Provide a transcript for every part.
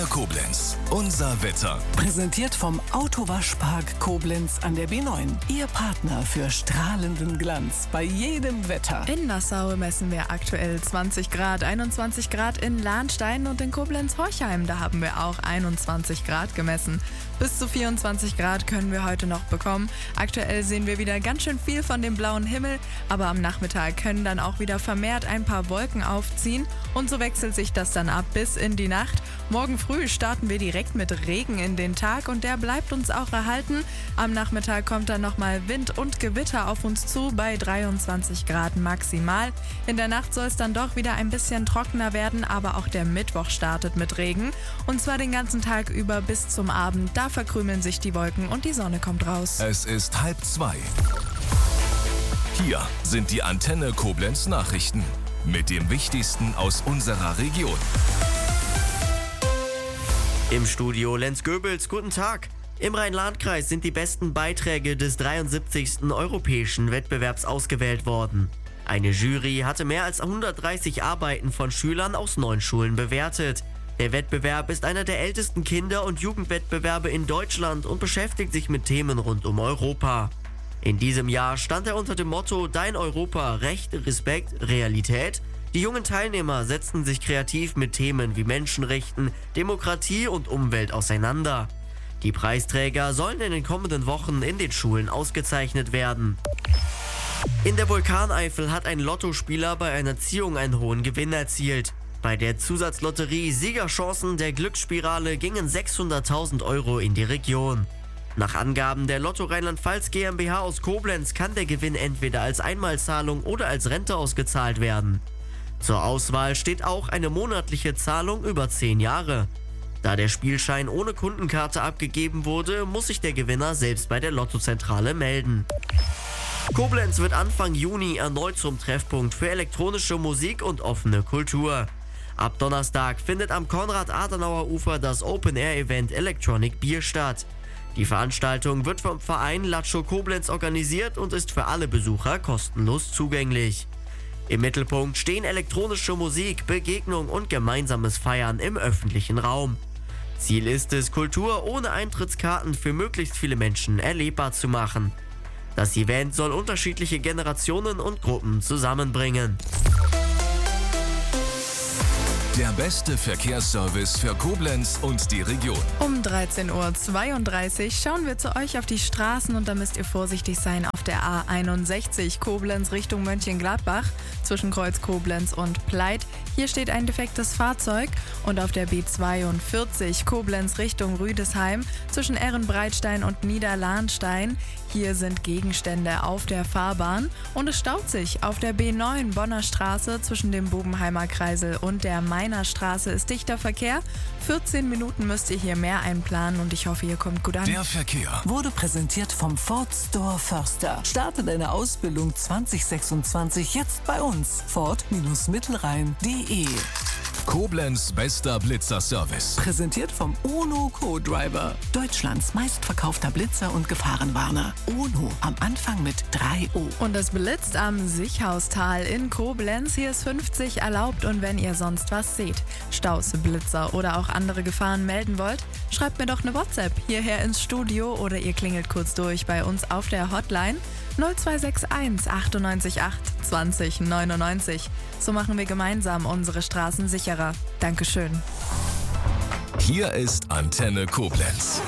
Antenne Koblenz. Unser Wetter. Präsentiert vom Autowaschpark Koblenz an der B9. Ihr Partner für strahlenden Glanz bei jedem Wetter. In Nassau messen wir aktuell 20 Grad, 21 Grad in Lahnstein und in Koblenz-Horchheim. Da haben wir auch 21 Grad gemessen. Bis zu 24 Grad können wir heute noch bekommen. Aktuell sehen wir wieder ganz schön viel von dem blauen Himmel, aber am Nachmittag können dann auch wieder vermehrt ein paar Wolken aufziehen und so wechselt sich das dann ab bis in die Nacht. Morgen früh starten wir direkt mit Regen in den Tag und der bleibt uns auch erhalten. Am Nachmittag kommt dann nochmal Wind und Gewitter auf uns zu bei 23 Grad maximal. In der Nacht soll es dann doch wieder ein bisschen trockener werden, aber auch der Mittwoch startet mit Regen und zwar den ganzen Tag über bis zum Abend. Da verkrümeln sich die Wolken und die Sonne kommt raus. Es ist 1:30. Hier sind die Antenne Koblenz Nachrichten mit dem Wichtigsten aus unserer Region. Im Studio Lenz Goebels, guten Tag. Im Rhein-Lahn-Kreis sind die besten Beiträge des 73. Europäischen Wettbewerbs ausgewählt worden. Eine Jury hatte mehr als 130 Arbeiten von Schülern aus 9 Schulen bewertet. Der Wettbewerb ist einer der ältesten Kinder- und Jugendwettbewerbe in Deutschland und beschäftigt sich mit Themen rund um Europa. In diesem Jahr stand er unter dem Motto Dein Europa, Recht, Respekt, Realität. Die jungen Teilnehmer setzten sich kreativ mit Themen wie Menschenrechten, Demokratie und Umwelt auseinander. Die Preisträger sollen in den kommenden Wochen in den Schulen ausgezeichnet werden. In der Vulkaneifel hat ein Lottospieler bei einer Ziehung einen hohen Gewinn erzielt. Bei der Zusatzlotterie Siegerchancen der Glücksspirale gingen 600.000 Euro in die Region. Nach Angaben der Lotto Rheinland-Pfalz GmbH aus Koblenz kann der Gewinn entweder als Einmalzahlung oder als Rente ausgezahlt werden. Zur Auswahl steht auch eine monatliche Zahlung über 10 Jahre. Da der Spielschein ohne Kundenkarte abgegeben wurde, muss sich der Gewinner selbst bei der Lottozentrale melden. Koblenz wird Anfang Juni erneut zum Treffpunkt für elektronische Musik und offene Kultur. Ab Donnerstag findet am Konrad-Adenauer-Ufer das Open-Air-Event Electronic Beer statt. Die Veranstaltung wird vom Verein Latscho Koblenz organisiert und ist für alle Besucher kostenlos zugänglich. Im Mittelpunkt stehen elektronische Musik, Begegnung und gemeinsames Feiern im öffentlichen Raum. Ziel ist es, Kultur ohne Eintrittskarten für möglichst viele Menschen erlebbar zu machen. Das Event soll unterschiedliche Generationen und Gruppen zusammenbringen. Der beste Verkehrsservice für Koblenz und die Region. Um 13:32 Uhr schauen wir zu euch auf die Straßen und da müsst ihr vorsichtig sein auf der A61 Koblenz Richtung Mönchengladbach zwischen Kreuz Koblenz und Pleit. Hier steht ein defektes Fahrzeug und auf der B42 Koblenz Richtung Rüdesheim zwischen Ehrenbreitstein und Niederlahnstein. Hier sind Gegenstände auf der Fahrbahn und es staut sich auf der B9 Bonner Straße zwischen dem Bubenheimer Kreisel und der Mainer Straße ist dichter Verkehr. 14 Minuten müsst ihr hier mehr einplanen und ich hoffe, ihr kommt gut an. Der Verkehr Wurde präsentiert vom Ford Store Förster. Starte deine Ausbildung 2026 jetzt bei uns. Ford-Mittelrhein.de. Koblenz bester Blitzerservice. Präsentiert vom UNO Co-Driver. Deutschlands meistverkaufter Blitzer und Gefahrenwarner. UNO am Anfang mit 3O. Und es blitzt am Sichhaustal in Koblenz. Hier ist 50 erlaubt und wenn ihr sonst was seht, Staus, Blitzer oder auch andere Gefahren melden wollt, schreibt mir doch eine WhatsApp hierher ins Studio oder ihr klingelt kurz durch bei uns auf der Hotline 0261 98 8 20 99. So machen wir gemeinsam unsere Straßen sicherer. Dankeschön. Hier ist Antenne Koblenz.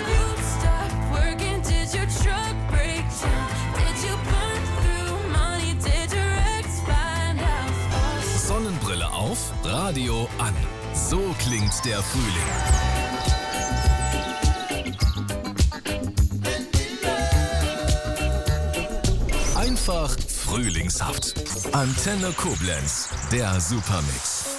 Sonnenbrille auf, Radio an. So klingt der Frühling. Einfach frühlingshaft. Antenne Koblenz, der Supermix.